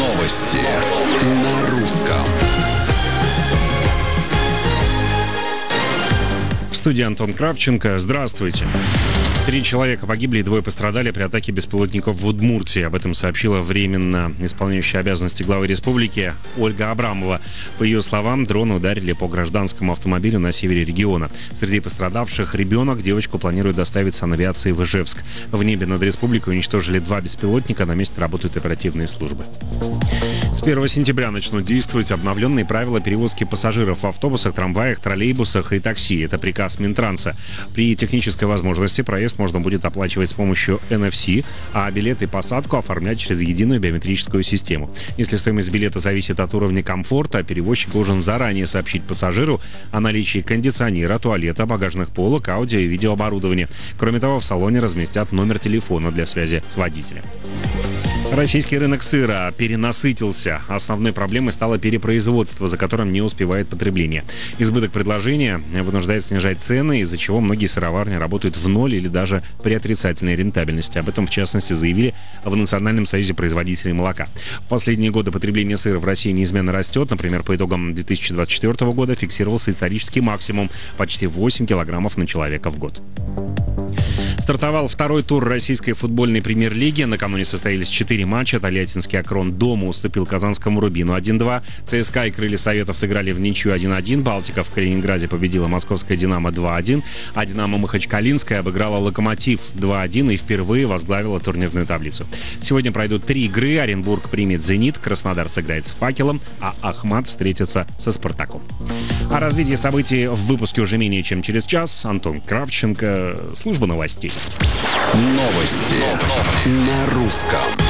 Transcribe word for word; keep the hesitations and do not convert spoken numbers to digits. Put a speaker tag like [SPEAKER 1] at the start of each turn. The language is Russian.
[SPEAKER 1] Новости на русском.
[SPEAKER 2] В студии Антон Кравченко. Здравствуйте. Три человека погибли и двое пострадали при атаке беспилотников в Удмуртии. Об этом сообщила временно исполняющая обязанности главы республики Ольга Абрамова. По ее словам, дроны ударили по гражданскому автомобилю на севере региона. Среди пострадавших ребенок. Девочку планируют доставить в санавиации в Ижевск. В небе над республикой уничтожили два беспилотника. На месте работают оперативные службы. С первого сентября начнут действовать обновленные правила перевозки пассажиров в автобусах, трамваях, троллейбусах и такси. Это приказ Минтранса. При технической возможности проезд можно будет оплачивать с помощью эн эф си, а билеты и посадку оформлять через единую биометрическую систему. Если стоимость билета зависит от уровня комфорта, перевозчик должен заранее сообщить пассажиру о наличии кондиционера, туалета, багажных полок, аудио и видеооборудования. Кроме того, в салоне разместят номер телефона для связи с водителем. Российский рынок сыра перенасытился. Основной проблемой стало перепроизводство, за которым не успевает потребление. Избыток предложения вынуждает снижать цены, из-за чего многие сыроварни работают в ноль или даже при отрицательной рентабельности. Об этом, в частности, заявили в Национальном союзе производителей молока. В последние годы потребление сыра в России неизменно растет. Например, по итогам две тысячи двадцать четвёртого года фиксировался исторический максимум – почти восемь килограммов на человека в год. Стартовал второй тур российской футбольной премьер-лиги. Накануне состоялись четыре матча. Тольяттинский «Акрон» дома уступил казанскому «Рубину» один-два. ЦСКА и «Крылья Советов» сыграли в ничью один-один. «Балтика» в Калининграде победила московское «Динамо» два-один. А «Динамо» Махачкалинская обыграла «Локомотив» два-один и впервые возглавила турнирную таблицу. Сегодня пройдут три игры. Оренбург примет «Зенит», Краснодар сыграет с «Факелом», а «Ахмат» встретится со «Спартаком». О развитии событий в выпуске уже менее чем через час. Антон Кравченко, служба новостей.
[SPEAKER 1] Новости на русском.